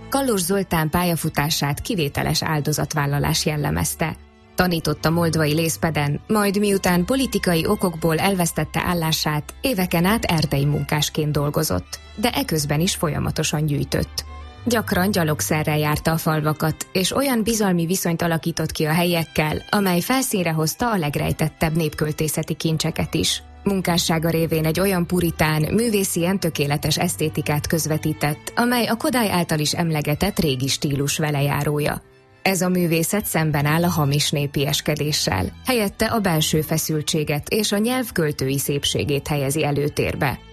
Kallós Zoltán pályafutását kivételes áldozatvállalás jellemezte. Tanított a moldvai Lészpeden, majd miután politikai okokból elvesztette állását, éveken át erdei munkásként dolgozott, de eközben is folyamatosan gyűjtött. Gyakran gyalogszerrel járta a falvakat, és olyan bizalmi viszonyt alakított ki a helyiekkel, amely felszínre hozta a legrejtettebb népköltészeti kincseket is. Munkássága révén egy olyan puritán, művészien tökéletes esztétikát közvetített, amely a Kodály által is emlegetett régi stílus velejárója. Ez a művészet szemben áll a hamis népieskedéssel, helyette a belső feszültséget és a nyelv költői szépségét helyezi előtérbe.